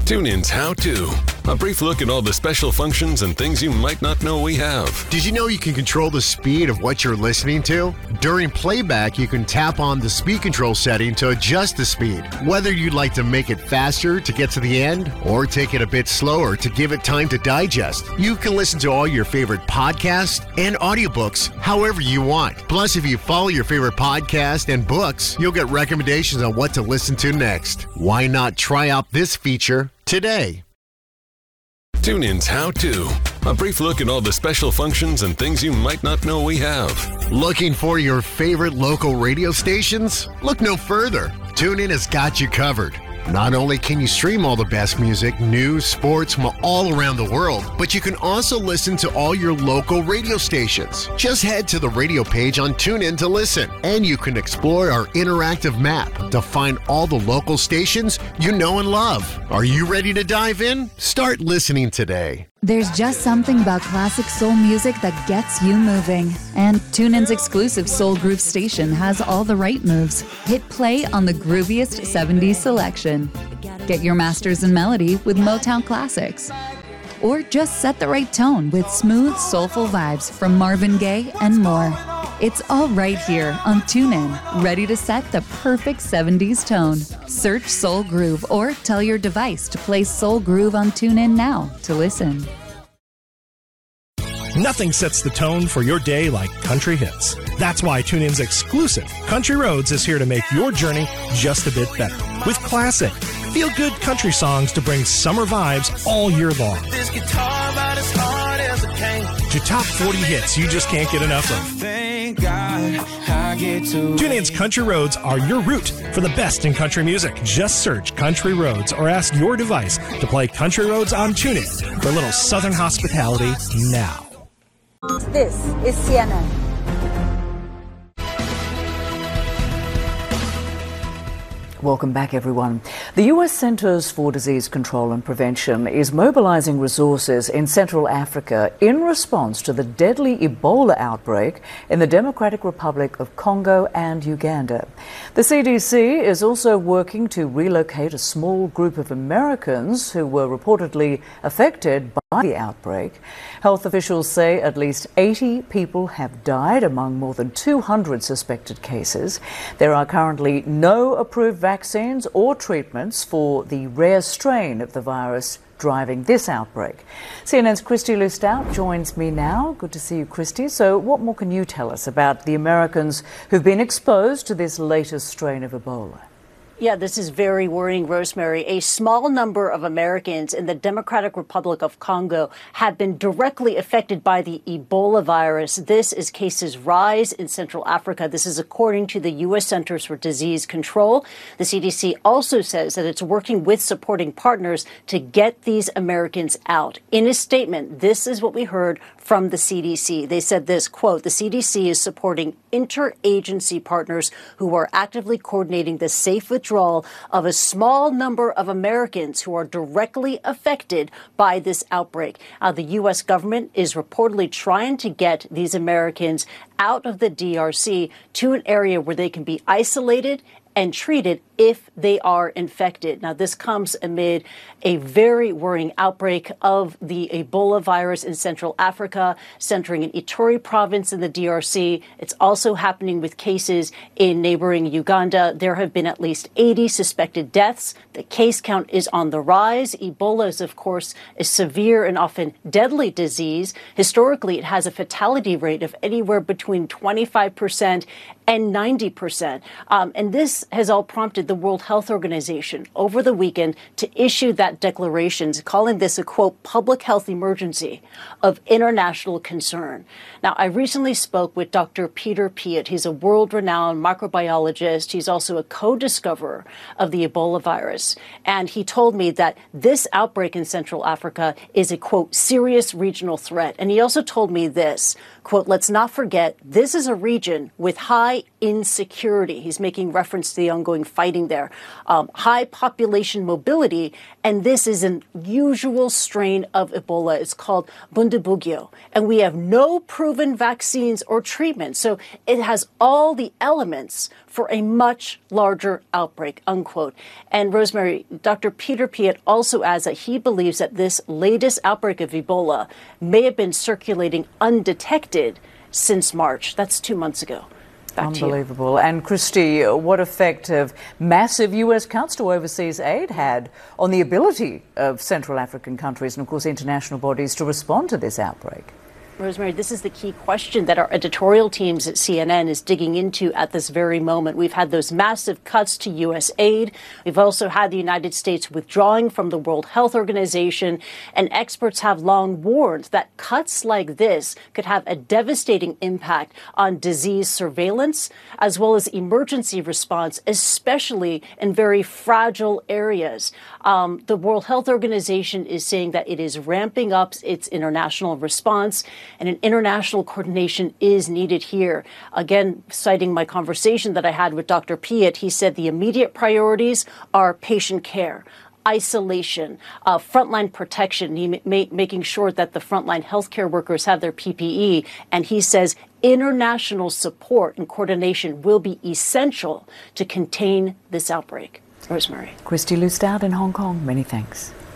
TuneIn's How To. A brief look at all the special functions and things you might not know we have. Did you know you can control the speed of what you're listening to? During playback, you can tap on the speed control setting to adjust the speed. Whether you'd like to make it faster to get to the end or take it a bit slower to give it time to digest, you can listen to all your favorite podcasts and audiobooks however you want. Plus, if you follow your favorite podcast and books, you'll get recommendations on what to listen to next. Why not try out this feature today? TuneIn's How To. A brief look at all the special functions and things you might not know we have. Looking for your favorite local radio stations? Look no further. TuneIn has got you covered. Not only can you stream all the best music, news, sports from all around the world, but you can also listen to all your local radio stations. Just head to the radio page on TuneIn to listen, and you can explore our interactive map to find all the local stations you know and love. Are you ready to dive in? Start listening today. There's just something about classic soul music that gets you moving. And TuneIn's exclusive Soul Groove station has all the right moves. Hit play on the grooviest 70s selection. Get your masters in melody with Motown classics. Or just set the right tone with smooth, soulful vibes from Marvin Gaye and more. It's all right here on TuneIn, ready to set the perfect 70s tone. Search Soul Groove or tell your device to play Soul Groove on TuneIn now to listen. Nothing sets the tone for your day like country hits. That's why TuneIn's exclusive Country Roads is here to make your journey just a bit better. With classic, feel-good country songs to bring summer vibes all year long. This guitar about as hard as a cane. To top 40 hits you just can't get enough of. Thank God I get to. TuneIn's Country Roads are your route for the best in country music. Just search Country Roads or ask your device to play Country Roads on TuneIn for a little Southern hospitality now. This is CNN. Welcome back, everyone. The U.S. Centers for Disease Control and Prevention is mobilizing resources in Central Africa in response to the deadly Ebola outbreak in the Democratic Republic of Congo and Uganda. The CDC is also working to relocate a small group of Americans who were reportedly affected by the outbreak. Health officials say at least 80 people have died among more than 200 suspected cases. There are currently no approved vaccines or treatments for the rare strain of the virus driving this outbreak. CNN's Christy Lustau joins me now. Good to see you, Christy. So what more can you tell us about the Americans who've been exposed to this latest strain of Ebola? Yeah, this is very worrying, Rosemary. A small number of Americans in the Democratic Republic of Congo have been directly affected by the Ebola virus. This as cases rise in Central Africa. This is according to the U.S. Centers for Disease Control. The CDC also says that it's working with supporting partners to get these Americans out. In a statement, this is what we heard from the CDC. They said this, quote, the CDC is supporting interagency partners who are actively coordinating the safe withdrawal of a small number of Americans who are directly affected by this outbreak. The U.S. government is reportedly trying to get these Americans out of the DRC to an area where they can be isolated and treated if they are infected. Now, this comes amid a very worrying outbreak of the Ebola virus in Central Africa, centering in Ituri province in the DRC. It's also happening with cases in neighboring Uganda. There have been at least 80 suspected deaths. The case count is on the rise. Ebola is, of course, a severe and often deadly disease. Historically, it has a fatality rate of anywhere between 25% and 90%. And this has all prompted the World Health Organization over the weekend to issue that declaration, calling this a, quote, public health emergency of international concern. Now, I recently spoke with Dr. Peter Piot. He's a world-renowned microbiologist. He's also a co-discoverer of the Ebola virus. And he told me that this outbreak in Central Africa is a, quote, serious regional threat. And he also told me this, quote, let's not forget, this is a region with high high insecurity. He's making reference to the ongoing fighting there. High population mobility, and this is an usual strain of Ebola. It's called Bundibugyo, and we have no proven vaccines or treatment. So it has all the elements for a much larger outbreak, unquote. And Rosemary, Dr. Peter Piot also adds that he believes that this latest outbreak of Ebola may have been circulating undetected since March. That's 2 months ago. Unbelievable. And Christy, what effect have massive US cuts to overseas aid had on the ability of Central African countries and, of course, international bodies to respond to this outbreak? Rosemary, this is the key question that our editorial teams at CNN is digging into at this very moment. We've had those massive cuts to U.S. aid. We've also had the United States withdrawing from the World Health Organization. And experts have long warned that cuts like this could have a devastating impact on disease surveillance as well as emergency response, especially in very fragile areas. The World Health Organization is saying that it is ramping up its international response, and an international coordination is needed here. Again, citing my conversation that I had with Dr. Piot, he said the immediate priorities are patient care, isolation, frontline protection, making sure that the frontline healthcare workers have their PPE. And he says international support and coordination will be essential to contain this outbreak. Rosemary. Christy Lustad in Hong Kong, many thanks.